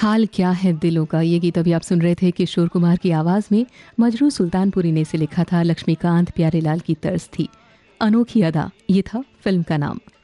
हाल क्या है दिलों का, ये गीत अभी आप सुन रहे थे किशोर कुमार की आवाज में। मजरू सुल्तानपुरी ने इसे लिखा था, लक्ष्मीकांत प्यारेलाल की तर्ज थी। अनोखी अदा, ये था फिल्म का नाम।